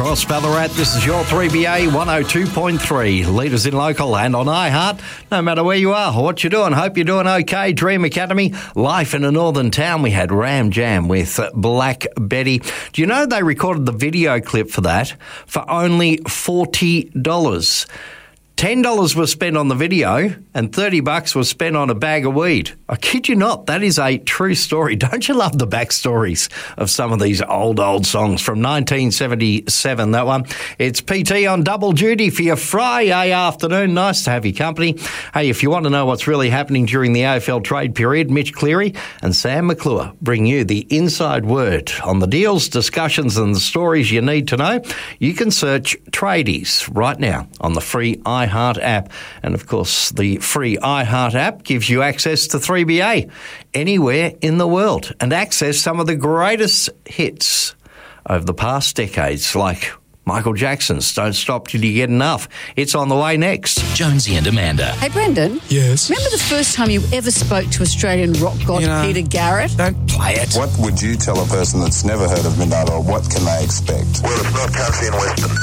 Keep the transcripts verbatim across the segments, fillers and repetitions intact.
across Ballarat. This is your three B A one oh two point three. Leaders in local and on iHeart. No matter where you are or what you're doing, hope you're doing okay. Dream Academy, life in a northern town. We had Ram Jam with Black Betty. Do you know they recorded the video clip for that for only forty dollars? ten dollars was spent on the video and thirty bucks was spent on a bag of weed. I kid you not, that is a true story. Don't you love the backstories of some of these old, old songs from nineteen seventy-seven, that one. It's P T on double duty for your Friday afternoon. Nice to have your company. Hey, if you want to know what's really happening during the A F L trade period, Mitch Cleary and Sam McClure bring you the inside word on the deals, discussions and the stories you need to know. You can search Tradies right now on the free iHeart app. And of course, the free iHeart app gives you access to three B A anywhere in the world and access some of the greatest hits over the past decades, like Michael Jackson's Don't Stop Till You Get Enough. It's on the way next. Jonesy and Amanda. Hey, Brendan. Yes? Remember the first time you ever spoke to Australian rock god You know, Peter Garrett? Don't play it. What would you tell a person that's never heard of Midnight Oil? What can they expect? Well, it's not country and western.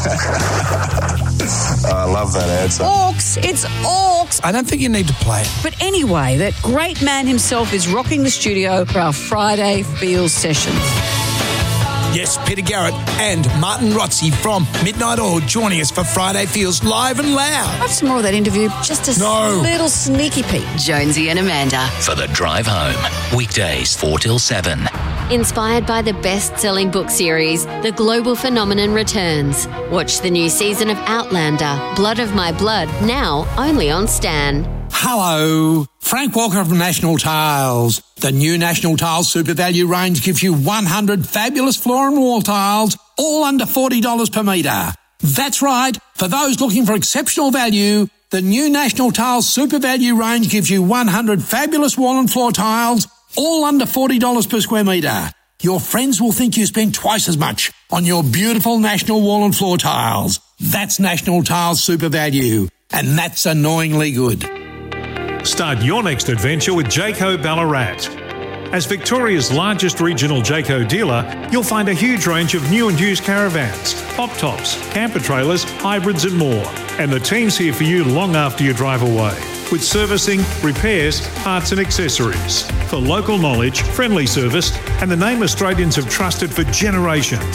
I love that answer. Orcs. It's Orcs. I don't think you need to play it. But anyway, that great man himself is rocking the studio for our Friday Feels sessions. Yes, Peter Garrett and Martin Rotzi from Midnight Oil joining us for Friday Feels live and loud. Have some more of that interview. Just a No. little sneaky peek. Jonesy and Amanda. For the drive home. Weekdays four till seven. Inspired by the best-selling book series, The Global Phenomenon returns. Watch the new season of Outlander, Blood of My Blood, now only on Stan. Hello, Frank Walker from National Tiles. The new National Tiles Super Value range gives you one hundred fabulous floor and wall tiles, all under forty dollars per metre. That's right, for those looking for exceptional value, the new National Tiles Super Value range gives you one hundred fabulous wall and floor tiles, all under forty dollars per square metre. Your friends will think you spend twice as much on your beautiful National wall and floor tiles. That's National Tiles Super Value, and that's annoyingly good. Start your next adventure with Jayco Ballarat. As Victoria's largest regional Jayco dealer, you'll find a huge range of new and used caravans, pop tops, camper trailers, hybrids and more. And the team's here for you long after you drive away, with servicing, repairs, parts and accessories. For local knowledge, friendly service and the name Australians have trusted for generations.